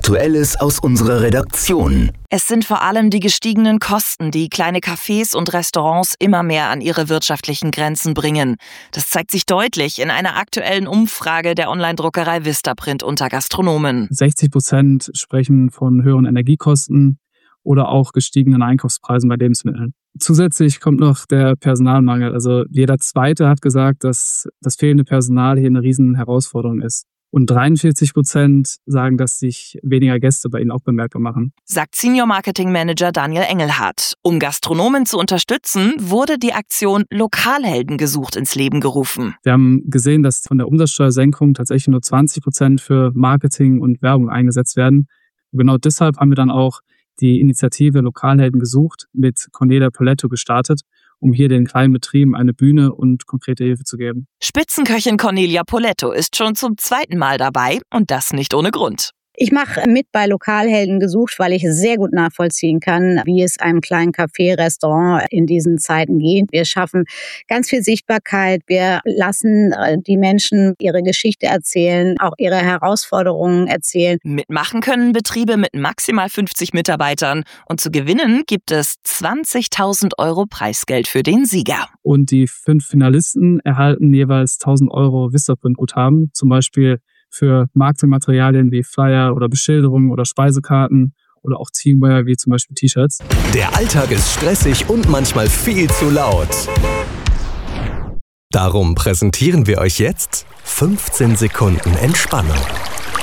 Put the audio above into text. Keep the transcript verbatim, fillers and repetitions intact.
Aktuelles aus unserer Redaktion. Es sind vor allem die gestiegenen Kosten, die kleine Cafés und Restaurants immer mehr an ihre wirtschaftlichen Grenzen bringen. Das zeigt sich deutlich in einer aktuellen Umfrage der Online-Druckerei Vistaprint unter Gastronomen. sechzig Prozent sprechen von höheren Energiekosten oder auch gestiegenen Einkaufspreisen bei Lebensmitteln. Zusätzlich kommt noch der Personalmangel. Also jeder Zweite hat gesagt, dass das fehlende Personal hier eine riesen Herausforderung ist. Und dreiundvierzig Prozent sagen, dass sich weniger Gäste bei ihnen auch bemerkbar machen. Sagt Senior Marketing Manager Daniel Engelhardt. Um Gastronomen zu unterstützen, wurde die Aktion Lokalhelden gesucht ins Leben gerufen. Wir haben gesehen, dass von der Umsatzsteuersenkung tatsächlich nur zwanzig Prozent für Marketing und Werbung eingesetzt werden. Und genau deshalb haben wir dann auch die Initiative Lokalhelden gesucht mit Cornelia Poletto gestartet, um hier den kleinen Betrieben eine Bühne und konkrete Hilfe zu geben. Spitzenköchin Cornelia Poletto ist schon zum zweiten Mal dabei und das nicht ohne Grund. Ich mache mit bei Lokalhelden gesucht, weil ich sehr gut nachvollziehen kann, wie es einem kleinen Café, Restaurant in diesen Zeiten geht. Wir schaffen ganz viel Sichtbarkeit. Wir lassen die Menschen ihre Geschichte erzählen, auch ihre Herausforderungen erzählen. Mitmachen können Betriebe mit maximal fünfzig Mitarbeitern. Und zu gewinnen gibt es zwanzigtausend Euro Preisgeld für den Sieger. Und die fünf Finalisten erhalten jeweils tausend Euro Vistaprint-Guthaben, zum Beispiel für Marketingmaterialien wie Flyer oder Beschilderungen oder Speisekarten oder auch Teamwear wie zum Beispiel T-Shirts. Der Alltag ist stressig und manchmal viel zu laut. Darum präsentieren wir euch jetzt fünfzehn Sekunden Entspannung.